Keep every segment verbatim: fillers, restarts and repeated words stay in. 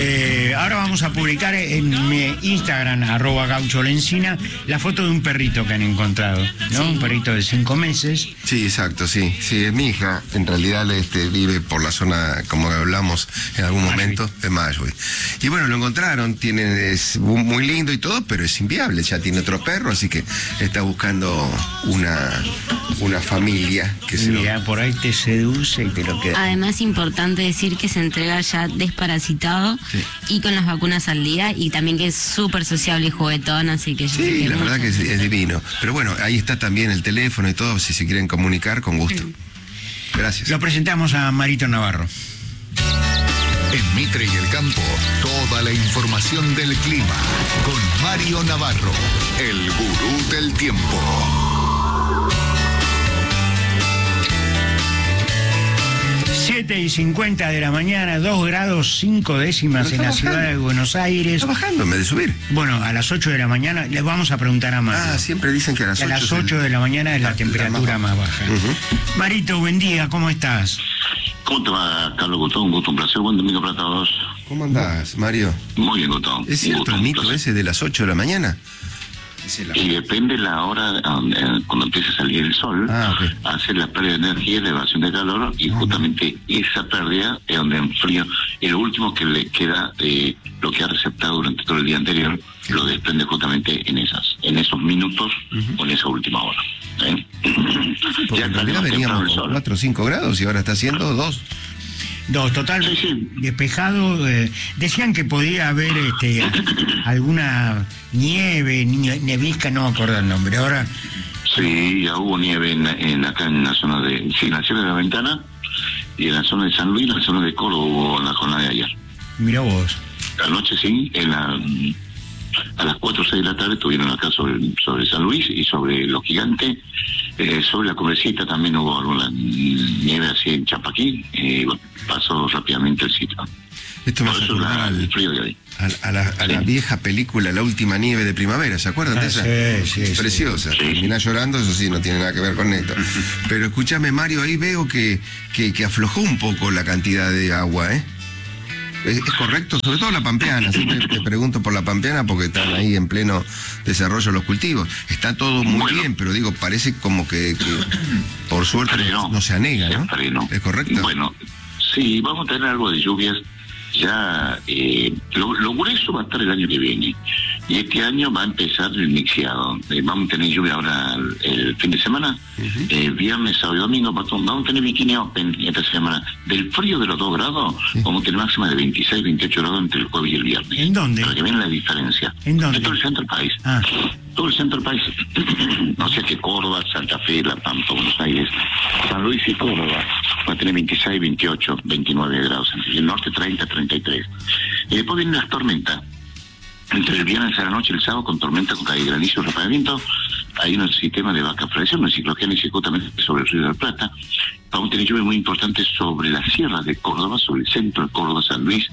Eh, ahora vamos a publicar en mi Instagram, arroba Gaucho Lencina, la foto de un perrito que han encontrado, ¿no? Sí. Un perrito de cinco meses. Sí, exacto, sí. Sí, es mi hija. En realidad este, vive por la zona, como hablamos en algún momento, de Mayhui. Y bueno, lo encontraron, tiene, es muy lindo y todo, pero es inviable. Ya tiene otro perro, así que está buscando una, una familia que se Mira, lo... por ahí te seduce y te lo queda. Además, importante decir que se entrega ya desparasitado, sí, y con las vacunas al día, y también que es súper sociable y juguetón, así que... Sí, la verdad que es, es divino. Pero bueno, ahí está también el teléfono y todo, si se quieren comunicar, con gusto. Gracias. Lo presentamos a Marito Navarro. En Mitre y el Campo, toda la información del clima, con Mario Navarro, el gurú del tiempo. siete y cincuenta de la mañana, dos grados cinco décimas en la bajando. ciudad de Buenos Aires. Está bajando en vez de subir. Bueno, a las ocho de la mañana les vamos a preguntar a Mario. Ah, siempre dicen que a las a ocho. A las ocho de la mañana es la, la temperatura más baja. Uh-huh. Marito, buen día, ¿cómo estás? ¿Cómo te va, Carlos? Gustavo, un gusto, un placer. Buen domingo para todos. ¿Cómo andás, Mario? Muy bien, Gustavo. ¿Es cierto el mito ese de las ocho de la mañana? Y depende la hora eh, cuando empieza a salir el sol, ah, okay, hace la pérdida de energía, la evasión de calor, y ah, justamente esa pérdida es donde en frío, el último que le queda de lo que ha receptado durante todo el día anterior, sí, lo desprende justamente en esas, en esos minutos, uh-huh, o en esa última hora. ¿eh? Ya en realidad veníamos con cuatro o cinco grados y ahora está haciendo dos. Dos, total, sí, sí, despejado. Eh, decían que podía haber este, alguna nieve, nevisca, no me acuerdo el nombre. Ahora. Sí, ya hubo nieve en, en acá en la zona de. Sí, en la ciudad de La Ventana y en la zona de San Luis, en la zona de Córdoba hubo en la jornada de ayer. Mira vos. Anoche sí, en la. A las cuatro o seis de la tarde estuvieron acá sobre, sobre San Luis y sobre Los Gigantes. Eh, sobre la Cubrecita también hubo alguna nieve así en Champaquí. Y bueno, pasó rápidamente el sitio. Esto me hace acordar al frío de hoy. A, a, la, a sí, la vieja película La Última Nieve de Primavera, ¿se acuerdan ah, de esa? Sí, sí, preciosa. Sí. Terminás llorando, eso sí, no tiene nada que ver con esto. Pero escúchame, Mario, ahí veo que, que, que aflojó un poco la cantidad de agua, ¿eh? ¿Es, es correcto? Sobre todo la pampeana. Siempre te pregunto por la pampeana porque están ahí en pleno desarrollo los cultivos. Está todo muy bueno, bien, pero digo, parece como que, que por suerte no, no se anega, ¿no? no. ¿Es correcto? Bueno, sí, vamos a tener algo de lluvias. Ya, eh, lo, lo grueso va a estar el año que viene. Y este año va a empezar el mixeado. Eh, vamos a tener lluvia ahora el, el fin de semana. Uh-huh. eh, viernes, sábado y domingo. Vamos a tener bikini open esta semana. Del frío de los dos grados, sí, vamos a tener máxima de veintiséis, veintiocho grados entre el jueves y el viernes. ¿En dónde? Para que vean la diferencia. ¿En dónde? En todo el centro del país. Ah. Todo el centro del país. No sé qué, Córdoba, Santa Fe, La Pampa, Buenos Aires, San Luis y Córdoba va a tener veintiséis, veintiocho, veintinueve grados. Y el norte treinta, treinta y tres. Y después vienen las tormentas. Entre el viernes a la noche y el sábado con tormenta, con caída de granizo y rapamiento. Hay un sistema de baja presión, un ciclogénesis justamente sobre el río de la Plata. Vamos a tener lluvias muy importantes sobre las sierras de Córdoba, sobre el centro de Córdoba, San Luis,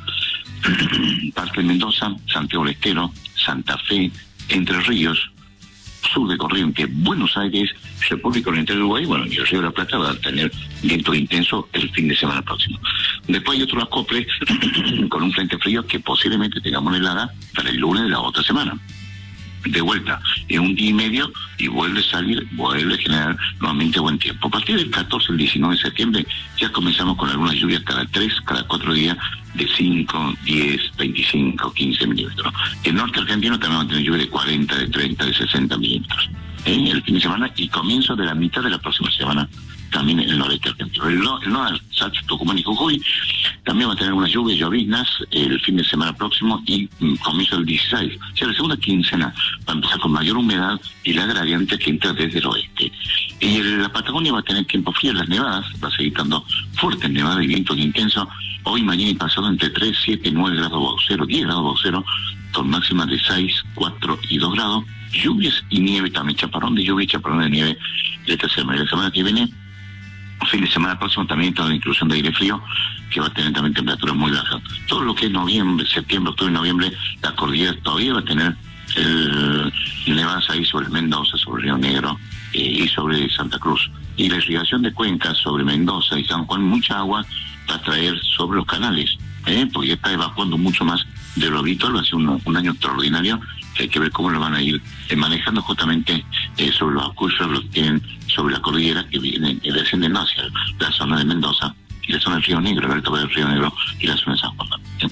parte de Mendoza, Santiago del Estero, Santa Fe, Entre Ríos, sur de Corrientes, Buenos Aires, República Oriental de Uruguay, bueno, y el Río de la Plata va a tener viento intenso el fin de semana próximo. Después hay otro acople con un frente frío que posiblemente tengamos helada para el lunes de la otra semana. De vuelta, en un día y medio, y vuelve a salir, vuelve a generar nuevamente buen tiempo. A partir del catorce al diecinueve de septiembre ya comenzamos con algunas lluvias cada tres, cada cuatro días de cinco, diez, veinticinco, quince milímetros. El norte argentino también va a tener lluvia de cuarenta, de treinta, de sesenta milímetros. En el fin de semana y comienzo de la mitad de la próxima semana también en el noreste argentino. El, no, el norte, Salta, Tucumán y Jujuy también va a tener unas lluvias lloviznas el fin de semana próximo y mm, comienzo del dieciséis. O sea, la segunda quincena va a empezar con mayor humedad y la gradiente que entra desde el oeste. Y el, la Patagonia va a tener tiempo frío, las nevadas, va a seguir dando fuertes nevadas y vientos intensos. Hoy, mañana y pasado entre tres, siete, nueve grados bajo cero, diez grados bajo cero, con máximas de seis, cuatro y dos grados. Lluvias y nieve también, chaparrón de lluvia y chaparrón de nieve esta semana. Y la semana que viene, fin de semana próximo, también toda la inclusión de aire frío, que va a tener también temperaturas muy bajas. Todo lo que es noviembre, septiembre, octubre y noviembre, la cordillera todavía va a tener el, el nevadas ahí sobre Mendoza, sobre Río Negro eh, y sobre Santa Cruz. Y la irrigación de cuencas sobre Mendoza y San Juan, mucha agua, va a traer sobre los canales, ¿eh? Porque está evacuando mucho más de lo habitual. Va a ser un, un año extraordinario, que hay que ver cómo lo van a ir eh, manejando justamente eh, sobre los acuíferos, los que tienen sobre la cordillera, que vienen y descienden hacia la zona de Mendoza y la zona del Río Negro, el Alto del Río Negro y la zona de San Juan. ¿eh?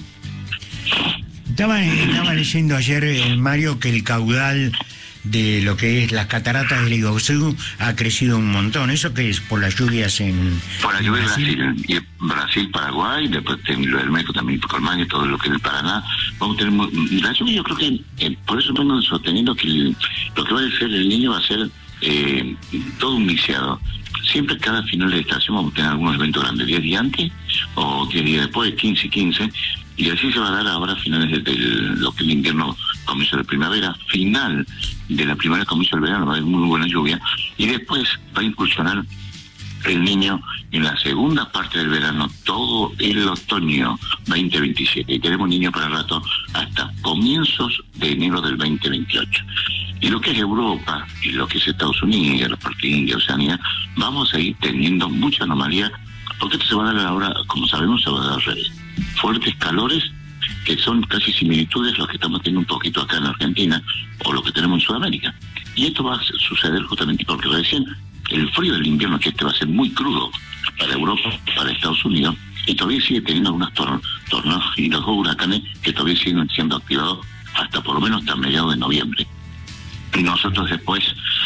Estaba, estaba leyendo ayer, eh, Mario, que el caudal de lo que es las cataratas del Iguazú ha crecido un montón. ¿Eso qué es? ¿Por las lluvias en Por la lluvia de Brasil, y Brasil, Paraguay, después lo del México también, Colmán y todo lo que es el Paraná. Vamos a tener muy, la lluvia, yo creo que eh, por eso vengo sosteniendo que el, lo que va a ser el Niño va a ser eh, todo un viciado. Siempre cada final de estación vamos a tener algunos eventos grandes, diez días antes o diez días después, quince, quince, y así se va a dar ahora a finales del de lo que es el invierno, comienzo de primavera, final de la primavera, comienzo del verano, va a haber muy buena lluvia, y después va a incursionar el Niño en la segunda parte del verano, todo el otoño veinte veintisiete, y tenemos Niño para el rato hasta comienzos de enero del veinte veintiocho. Y lo que es Europa y lo que es Estados Unidos, la parte de India, Oceanía, vamos a ir teniendo mucha anomalía, porque esto se va a dar ahora, como sabemos, se va a dar al revés. Fuertes calores que son casi similitudes los que estamos teniendo un poquito acá en Argentina o lo que tenemos en Sudamérica. Y esto va a suceder justamente porque recién el frío del invierno, que este va a ser muy crudo para Europa, para Estados Unidos, y todavía sigue teniendo algunos tor tornados y los huracanes que todavía siguen siendo activados hasta por lo menos hasta mediados de noviembre. Y nosotros después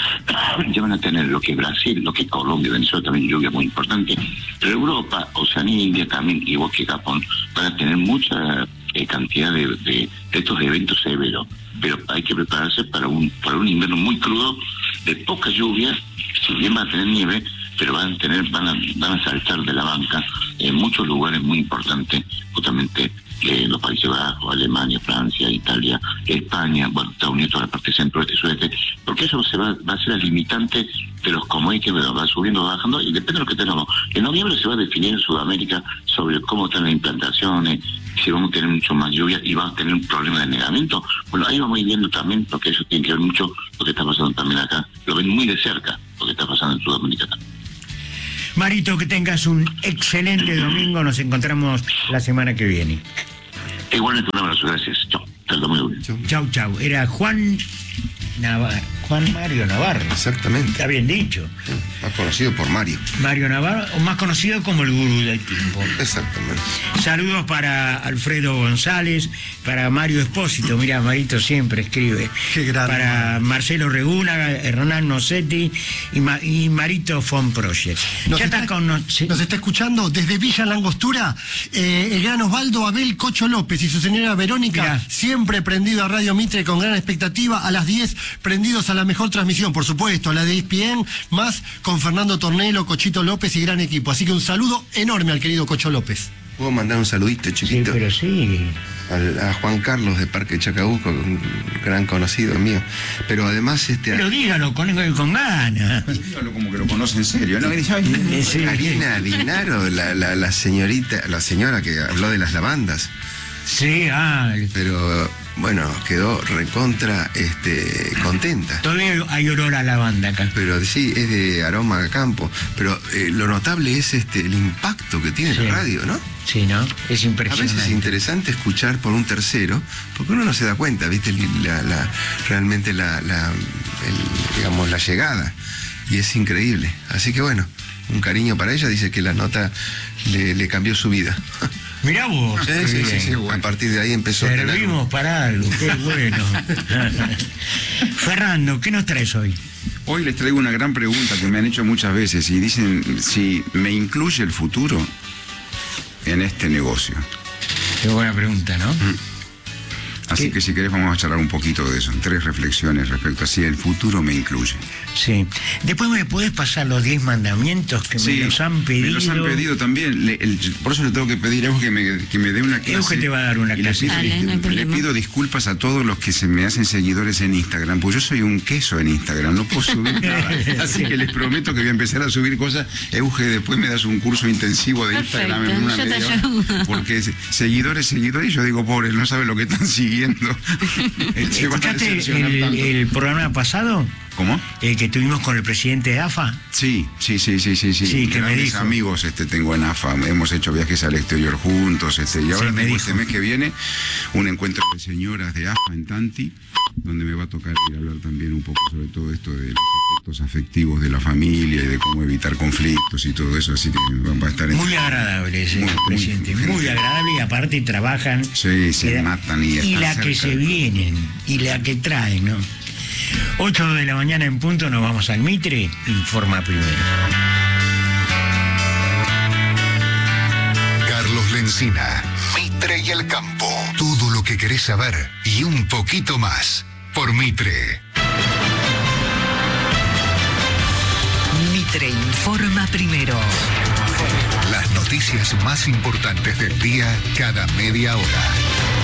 ya van a tener lo que es Brasil, lo que es Colombia, Venezuela, también lluvia muy importante, pero Europa, Oceanía, India también, igual que Japón, van a tener mucha eh, cantidad de, de, de estos eventos severos, pero hay que prepararse para un para un invierno muy crudo, de poca lluvia, si bien van a tener nieve, pero van a tener van a, van a saltar de la banca en muchos lugares muy importantes, justamente eh, los Países Bajos, Alemania, Francia, Italia, España, bueno, Estados Unidos, toda la parte centro, este y sudeste, porque eso se va, va a ser el limitante de los commodities, va subiendo, va bajando, y depende de lo que tengamos. En noviembre se va a definir en Sudamérica sobre cómo están las implantaciones, si vamos a tener mucho más lluvia y vamos a tener un problema de negamiento. Bueno, ahí vamos a ir viendo también, porque eso tiene que ver mucho lo que está pasando también acá. Lo ven muy de cerca, lo que está pasando en Sudamérica también. Marito, que tengas un excelente domingo. Nos encontramos la semana que viene. Igualmente, un abrazo. Gracias. Chao. Hasta el domingo. Chau, chau. Era Juan Navarro. Juan Mario Navarro. Exactamente. Está bien dicho. Más conocido por Mario. Mario Navarro, o más conocido como el Gurú del Tiempo. Exactamente. Saludos para Alfredo González, para Mario Espósito, mira, Marito siempre escribe. Qué grande. Para Marcelo Reguna, Hernán Nocetti y, Ma y Marito Fon Project. Nos Ya está, está con nos... nos está escuchando desde Villa Langostura eh, el gran Osvaldo Abel Cocho López y su señora Verónica, Mirá. siempre prendido a Radio Mitre con gran expectativa, a las diez prendidos a la mejor transmisión, por supuesto, a la de E S P N, más con Fernando Tornelo, Cochito López y gran equipo. Así que un saludo enorme al querido Cocho López. ¿Puedo mandar un saludito Sí, chiquito? pero sí. Al, a Juan Carlos de Parque Chacabuco, un gran conocido mío. Pero además, este. Pero dígalo con, con ganas. Dígalo como que lo conoce en serio, ¿no? Sí. Karina Dinaro, la, la, la señorita, la señora que habló de las lavandas. Sí, ah, Pero bueno, quedó recontra este, contenta. todavía hay olor a lavanda acá. Pero sí, es de aroma a campo. Pero eh, lo notable es este el impacto que tiene Sí. la radio, ¿no? Sí, ¿no? Es A impresionante. veces es interesante escuchar por un tercero, porque uno no se da cuenta, ¿viste? La, la, realmente la, la, el, digamos, la llegada. Y es increíble. Así que bueno, un cariño para ella. Dice que la nota le, le cambió su vida. Mirá vos. Sí, qué sí, bien. sí, sí. A partir de ahí empezó a tener- Servimos para algo, qué bueno. Fernando, ¿qué nos traes hoy? Hoy les traigo una gran pregunta que me han hecho muchas veces y dicen si me incluye el futuro en este negocio. Qué buena pregunta, ¿no? Así ¿Qué? que si querés vamos a charlar un poquito de eso, tres reflexiones respecto a si el futuro me incluye. Sí. Después me podés pasar los diez mandamientos que me los han pedido. Me los han pedido también. Le- el- por eso le tengo que pedir a Euge que me, que me dé una clase. Euge te va a dar una Y le clase. pido- Dale, no hay le problema. pido disculpas a todos los que se me hacen seguidores en Instagram, pues yo soy un queso en Instagram, no puedo subir nada. Así que les prometo que voy a empezar a subir cosas. Euge, después me das un curso intensivo de Perfecto, Instagram en una yo te media hora, ayudo. porque se- seguidores, seguidores, yo digo, pobres, no saben lo que están siguiendo. siguiendo. Se van a ¿Escuchaste decepcionar el, tanto. el programa pasado? ¿Cómo? El que tuvimos con el presidente de A F A. Sí, sí, sí, sí, sí, sí. Sí, que me Grandes dijo. amigos este, tengo en A F A, hemos hecho viajes al exterior juntos, este, y ahora Sí, me tengo dijo. este mes que viene un encuentro de señoras de A F A en Tanti, donde me va a tocar ir a hablar también un poco sobre todo esto de los aspectos afectivos de la familia y de cómo evitar conflictos y todo eso, así que va a estar... en- Muy agradable ese Muy, muy presidente, muy, gente. agradable, y aparte trabajan. Sí, se y la- matan y Y están la que cerca. se vienen, y la que traen, ¿no? ocho de la mañana en punto, nos vamos al Mitre, informa primero. Carlos Lencina, Mitre y el Campo. Todo lo que querés saber y un poquito más por Mitre. Mitre informa primero. Las noticias más importantes del día cada media hora.